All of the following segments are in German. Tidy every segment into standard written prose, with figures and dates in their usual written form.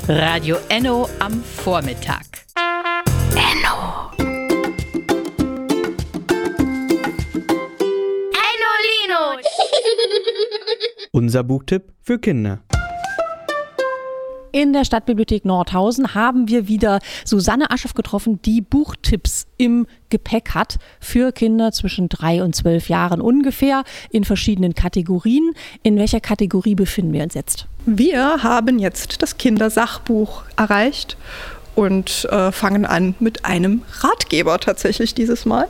Radio Enno am Vormittag. Enno. Ennolino. Unser Buchtipp für Kinder. In der Stadtbibliothek Nordhausen haben wir wieder Susanne Aschoff getroffen, die Buchtipps im Gepäck hat für Kinder zwischen 3 und 12 Jahren ungefähr in verschiedenen Kategorien. In welcher Kategorie befinden wir uns jetzt? Wir haben jetzt das Kindersachbuch erreicht und fangen an mit einem Ratgeber tatsächlich dieses Mal.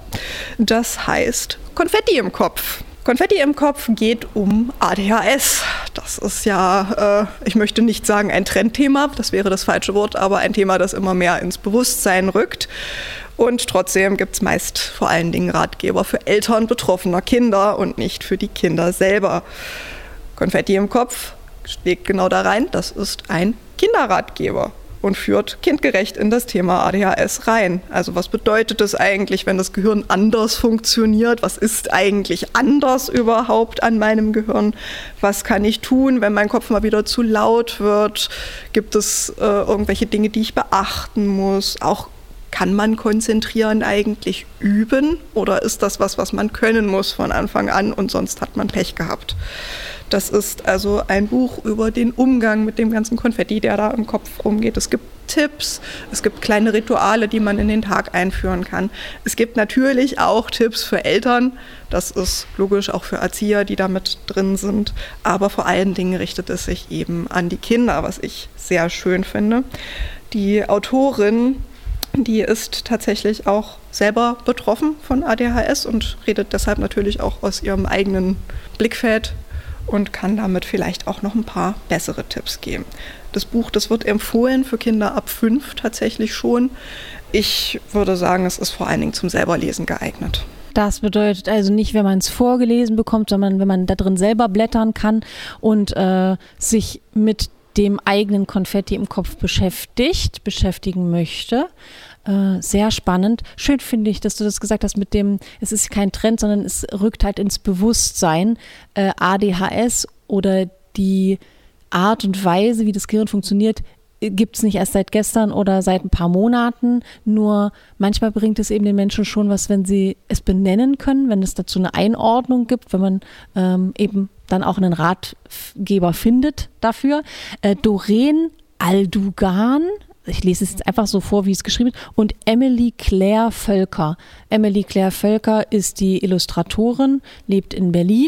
Das heißt Konfetti im Kopf. Konfetti im Kopf geht um ADHS. Das ist ja, ich möchte nicht sagen ein Trendthema, das wäre das falsche Wort, aber ein Thema, das immer mehr ins Bewusstsein rückt. Und trotzdem gibt es meist vor allen Dingen Ratgeber für Eltern betroffener Kinder und nicht für die Kinder selber. Konfetti im Kopf schlägt genau da rein, das ist ein Kinderratgeber und führt kindgerecht in das Thema ADHS rein. Also was bedeutet es eigentlich, wenn das Gehirn anders funktioniert? Was ist eigentlich anders überhaupt an meinem Gehirn? Was kann ich tun, wenn mein Kopf mal wieder zu laut wird? Gibt es irgendwelche Dinge, die ich beachten muss? Auch kann man Konzentrieren eigentlich üben? Oder ist das was man können muss von Anfang an und sonst hat man Pech gehabt? Das ist also ein Buch über den Umgang mit dem ganzen Konfetti, der da im Kopf rumgeht. Es gibt Tipps, es gibt kleine Rituale, die man in den Tag einführen kann. Es gibt natürlich auch Tipps für Eltern. Das ist logisch auch für Erzieher, die da mit drin sind. Aber vor allen Dingen richtet es sich eben an die Kinder, was ich sehr schön finde. Die Autorin, die ist tatsächlich auch selber betroffen von ADHS und redet deshalb natürlich auch aus ihrem eigenen Blickfeld und kann damit vielleicht auch noch ein paar bessere Tipps geben. Das Buch, das wird empfohlen für Kinder ab 5 tatsächlich schon. Ich würde sagen, es ist vor allen Dingen zum Selberlesen geeignet. Das bedeutet also nicht, wenn man es vorgelesen bekommt, sondern wenn man da drin selber blättern kann und sich mit dem eigenen Konfetti im Kopf beschäftigen möchte. Sehr spannend. Schön finde ich, dass du das gesagt hast mit dem, es ist kein Trend, sondern es rückt halt ins Bewusstsein. ADHS oder die Art und Weise, wie das Gehirn funktioniert, gibt es nicht erst seit gestern oder seit ein paar Monaten. Nur manchmal bringt es eben den Menschen schon was, wenn sie es benennen können, wenn es dazu eine Einordnung gibt, wenn man eben dann auch einen Ratgeber findet dafür. Doreen Aldugan, ich lese es jetzt einfach so vor, wie es geschrieben ist, und Emily Claire Völker. Emily Claire Völker ist die Illustratorin, lebt in Berlin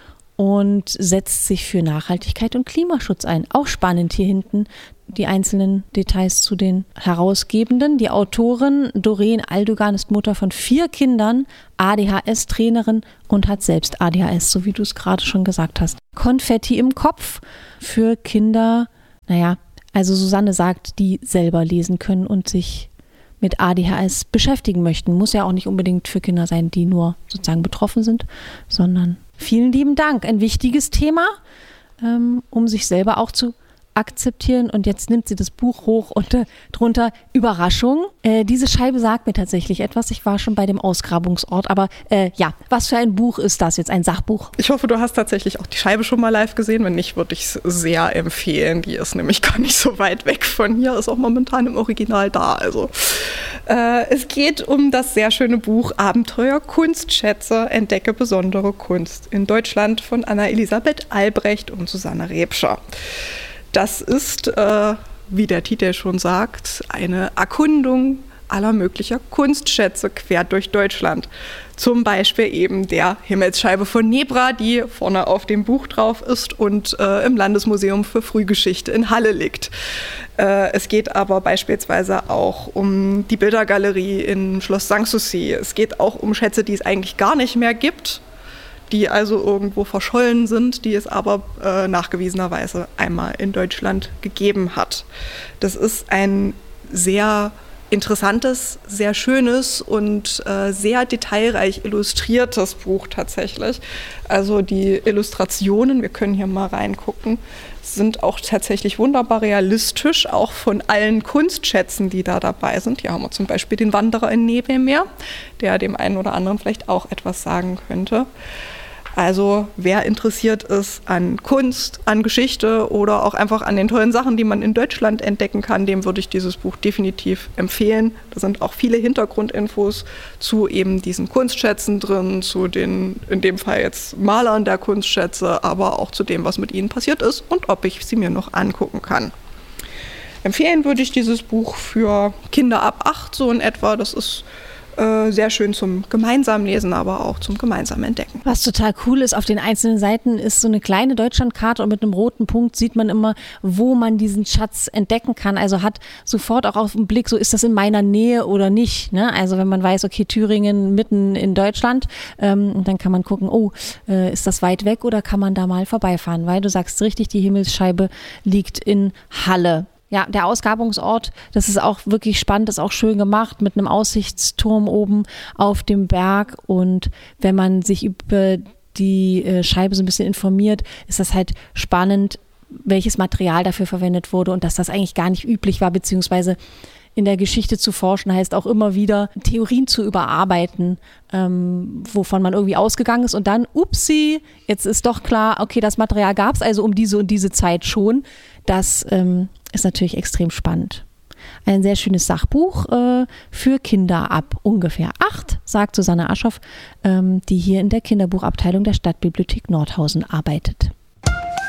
und setzt sich für Nachhaltigkeit und Klimaschutz ein. Auch spannend hier hinten die einzelnen Details zu den Herausgebenden. Die Autorin Doreen Aldugan ist Mutter von 4 Kindern, ADHS-Trainerin und hat selbst ADHS, so wie du es gerade schon gesagt hast. Konfetti im Kopf für Kinder, also Susanne sagt, die selber lesen können und sich mit ADHS beschäftigen möchten. Muss ja auch nicht unbedingt für Kinder sein, die nur sozusagen betroffen sind, sondern vielen lieben Dank. Ein wichtiges Thema, um sich selber auch zu akzeptieren. Und jetzt nimmt sie das Buch hoch und drunter Überraschung. Diese Scheibe sagt mir tatsächlich etwas. Ich war schon bei dem Ausgrabungsort. Aber was für ein Buch ist das jetzt? Ein Sachbuch? Ich hoffe, du hast tatsächlich auch die Scheibe schon mal live gesehen. Wenn nicht, würde ich es sehr empfehlen. Die ist nämlich gar nicht so weit weg von hier. Ist auch momentan im Original da. Also es geht um das sehr schöne Buch Abenteuer Kunstschätze, entdecke besondere Kunst in Deutschland von Anna-Elisabeth Albrecht und Susanne Rebscher. Das ist, wie der Titel schon sagt, eine Erkundung aller möglicher Kunstschätze quer durch Deutschland. Zum Beispiel eben der Himmelsscheibe von Nebra, die vorne auf dem Buch drauf ist und im Landesmuseum für Frühgeschichte in Halle liegt. Es geht aber beispielsweise auch um die Bildergalerie in Schloss Sanssouci. Es geht auch um Schätze, die es eigentlich gar nicht mehr gibt, die also irgendwo verschollen sind, die es aber nachgewiesenerweise einmal in Deutschland gegeben hat. Das ist ein sehr interessantes, sehr schönes und sehr detailreich illustriertes Buch tatsächlich. Also die Illustrationen, wir können hier mal reingucken, sind auch tatsächlich wunderbar realistisch, auch von allen Kunstschätzen, die da dabei sind. Hier haben wir zum Beispiel den Wanderer in Nebelmeer, der dem einen oder anderen vielleicht auch etwas sagen könnte. Also wer interessiert ist an Kunst, an Geschichte oder auch einfach an den tollen Sachen, die man in Deutschland entdecken kann, dem würde ich dieses Buch definitiv empfehlen. Da sind auch viele Hintergrundinfos zu eben diesen Kunstschätzen drin, zu den, in dem Fall jetzt Malern der Kunstschätze, aber auch zu dem, was mit ihnen passiert ist und ob ich sie mir noch angucken kann. Empfehlen würde ich dieses Buch für Kinder ab 8 so in etwa. Das ist sehr schön zum gemeinsamen Lesen, aber auch zum gemeinsamen Entdecken. Was total cool ist, auf den einzelnen Seiten ist so eine kleine Deutschlandkarte und mit einem roten Punkt sieht man immer, wo man diesen Schatz entdecken kann. Also hat sofort auch auf den Blick, so ist das in meiner Nähe oder nicht. Ne? Also wenn man weiß, okay, Thüringen mitten in Deutschland, dann kann man gucken, ist das weit weg oder kann man da mal vorbeifahren? Weil du sagst richtig, die Himmelsscheibe liegt in Halle. Ja, der Ausgrabungsort, das ist auch wirklich spannend, ist auch schön gemacht mit einem Aussichtsturm oben auf dem Berg. Und wenn man sich über die Scheibe so ein bisschen informiert, ist das halt spannend, welches Material dafür verwendet wurde und dass das eigentlich gar nicht üblich war, beziehungsweise in der Geschichte zu forschen heißt auch immer wieder Theorien zu überarbeiten, wovon man irgendwie ausgegangen ist und dann, upsi, jetzt ist doch klar, okay, das Material gab es also um diese und diese Zeit schon. Das ist natürlich extrem spannend. Ein sehr schönes Sachbuch für Kinder ab ungefähr 8, sagt Susanne Aschoff, die hier in der Kinderbuchabteilung der Stadtbibliothek Nordhausen arbeitet.